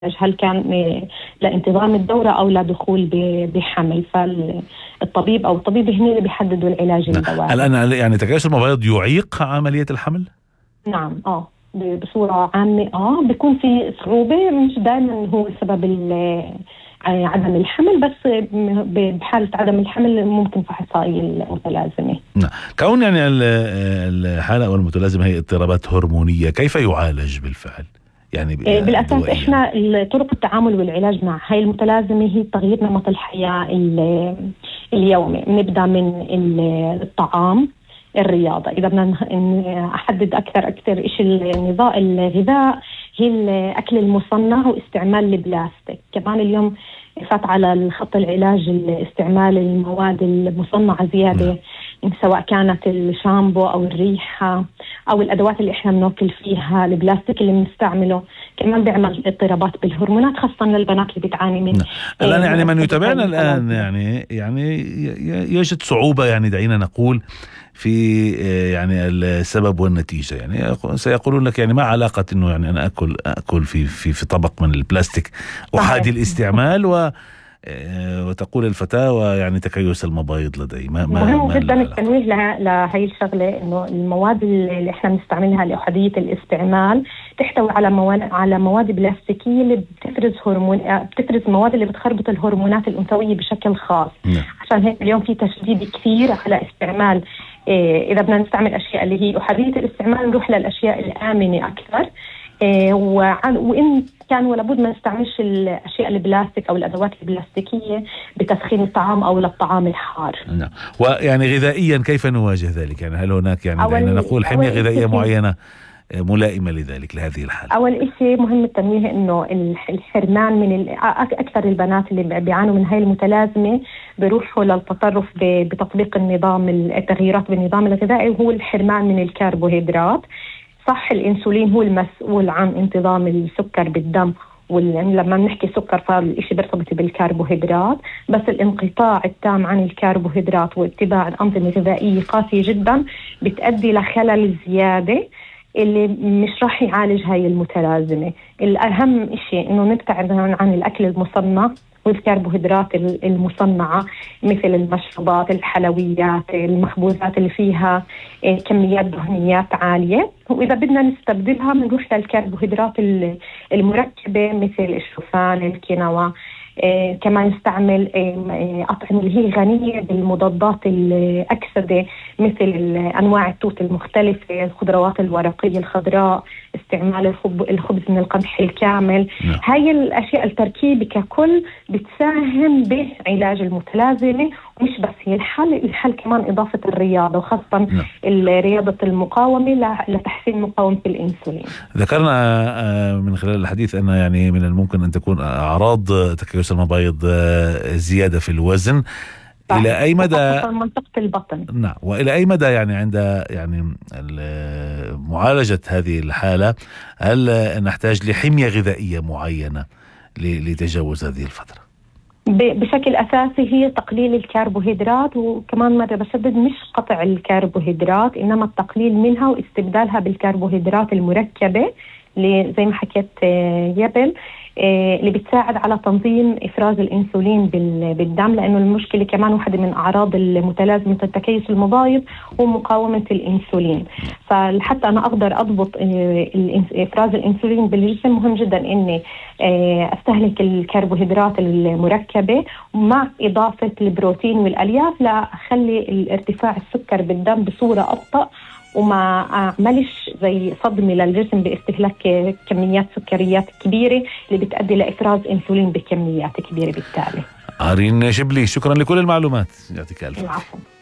هل كان لانتظام الدورة أو لدخول بحمل. فالطبيب أو الطبيب هنا اللي بيحددوا العلاج الدوائي. الآن يعني تكيس المبايض يعيق عملية الحمل؟ نعم بصورة عامة بيكون في صعوبة، مش دائما هو سبب عدم الحمل، بس بحالة عدم الحمل ممكن فحصائية المتلازمة. كون يعني الحالة أو المتلازمة هي اضطرابات هرمونية، كيف يعالج بالفعل؟ يعني بالأساس إحنا طرق التعامل والعلاج مع هاي المتلازمة هي تغيير نمط الحياة اليومي. نبدأ من الطعام، الرياضة. إذا بدنا أحدد أكثر إيش الغذاء، هي الأكل المصنع واستعمال البلاستيك. كمان اليوم فات على الخط العلاج استعمال المواد المصنعة زيادة، سواء كانت الشامبو أو الريحة أو الأدوات اللي إحنا بناكل فيها. البلاستيك اللي بنستعمله كمان بيعمل اضطرابات بالهرمونات، خاصة للبنات اللي بتعاني من الآن يعني من يتابعنا الآن يعني يجد صعوبة، يعني دعينا نقول في يعني السبب والنتيجة. يعني سيقولون لك يعني ما علاقة إنه يعني أنا أكل في طبق من البلاستيك أحادي الاستعمال وتقول الفتاة ويعني تكيس المبايض لدي. مهم جدا التنويه لهي الشغلة، إنه المواد اللي إحنا بنستعملها لأحادية الاستعمال تحتوي على مواد بلاستيكية اللي بتفرز مواد اللي بتخربط الهرمونات الأنثوية بشكل خاص. عشان هيك اليوم في تشديد كثير على استعمال، إذا بدنا نستعمل أشياء اللي هي أحادية الاستعمال نروح للأشياء الآمنة أكثر. وإن كان ولابد ما نستعملش الأشياء البلاستيك أو الأدوات البلاستيكية بتسخين الطعام أو للطعام الحار. نعم. ويعني غذائيا كيف نواجه ذلك؟ يعني هل هناك يعني نقول حمية غذائية معينة ملائمة لهذه الحالة؟ أول شيء مهم التنويه إنه الحرمان من أكثر البنات اللي بيعانوا من هاي المتلازمة بيروحوا للتطرف بتطبيق التغييرات بالنظام الغذائي، وهو الحرمان من الكربوهيدرات. صح، الانسولين هو المسؤول عن انتظام السكر بالدم، ولما بنحكي سكر فالشيء بيرتبط بالكربوهيدرات، بس الانقطاع التام عن الكربوهيدرات واتباع الأنظمة الغذائية قاسية جدا بتؤدي لخلل زيادة اللي مش راح يعالج هاي المتلازمة. الأهم شيء إنه نبتعد عن الأكل المصنع والكربوهيدرات المصنعة، مثل المشروبات، الحلويات، المخبوزات اللي فيها كميات دهنيات عالية. وإذا بدنا نستبدلها بنروح للكربوهيدرات المركبة مثل الشوفان، الكينوا. كمان نستعمل أطعمة اللي هي غنية بالمضادات الأكسدة مثل أنواع التوت المختلفة، الخضروات الورقية الخضراء، استعمال الخبز من القمح الكامل. هاي الأشياء التركيبة ككل بتساهم بعلاج المتلازمة، ومش بس هي الحل كمان إضافة الرياضة، وخاصة رياضة المقاومة لتحسين مقاومة الإنسولين. ذكرنا من خلال الحديث أن يعني من الممكن أن تكون أعراض تكيس المبايض زيادة في الوزن. إلى أي مدى منطقة البطن؟ نعم. وإلى أي مدى يعني عند يعني معالجة هذه الحالة هل نحتاج لحمية غذائية معينة لتجاوز هذه الفترة؟ بشكل أساسي هي تقليل الكربوهيدرات، وكمان مرة بشدد مش قطع الكربوهيدرات، إنما التقليل منها واستبدالها بالكربوهيدرات المركبة اللي زي ما حكيت قبل، اللي بتساعد على تنظيم إفراز الإنسولين بالدم. لأنه المشكلة كمان واحدة من أعراض المتلازمة التكيس المبايض هو مقاومة الإنسولين. فحتى أنا أقدر أضبط إفراز الإنسولين بالجسم مهم جدا إني أستهلك الكربوهيدرات المركبة مع إضافة البروتين والألياف لأخلي ارتفاع السكر بالدم بصورة أبطأ، وما أعملش زي صدمة للجسم باستهلاك كميات سكريات كبيرة اللي بتؤدي لإفراز إنسولين بكميات كبيرة بالتالي. عارين شبلي، شكرا لكل المعلومات، يعطيك ألف عافية.